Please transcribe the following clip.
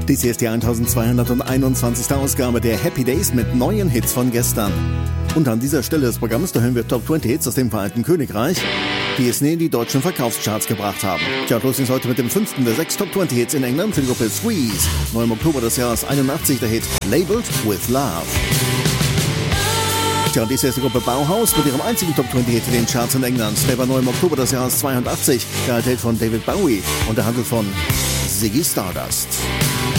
Dies hier ist die 1221. Ausgabe der Happy Days mit neuen Hits von gestern. Und an dieser Stelle des Programms, da hören wir Top 20 Hits aus dem Vereinigten Königreich, die es nie in die deutschen Verkaufscharts gebracht haben. Tja, los ist heute mit dem 5. der 6 Top 20 Hits in England für die Gruppe Squeeze. Neu im Oktober des Jahres 81 der Hit Labeled with Love. Tja, und dies hier ist die Gruppe Bauhaus mit ihrem einzigen Top 20 Hit in den Charts in England. Der war neu im Oktober des Jahres 82, der alte Hit von David Bowie und der handelt von Ziggy Stardust.